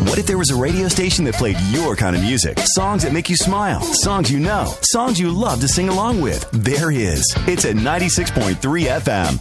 What if there was a radio station that played your kind of music? Songs that make you smile, songs you know, songs you love to sing along with. There is. It's at 96.3 FM.